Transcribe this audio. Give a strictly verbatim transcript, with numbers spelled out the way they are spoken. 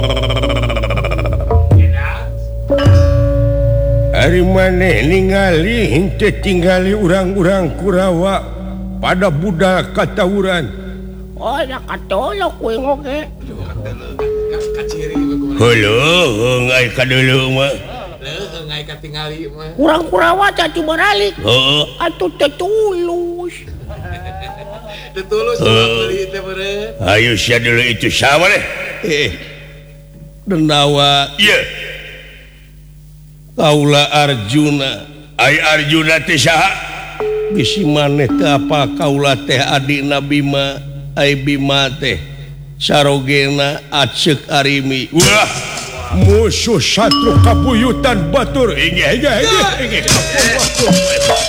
Hari maneh ningali henteu tinggali urang-urang Kurawa pada budak katawuran. Oh, ya katolok we ngoge. Heuh, ngai kadulu mah. Leuh, ngai katingali mah. Urang Kurawa cacu baralik. Heeh. Atuh teu tulus. Teu tulus beli teh meureun. Ayo sia dulu itu sama deh. Eh, Dendawa Iya. Kaula Arjuna Ai Arjuna teh saha? bisi maneh teu apa kaula teh adina Bima ai Bima teh sarogena aceuk arimi. Wah, musuh satru kabuyutan batur. Inggih, inggih, inggih, inggih.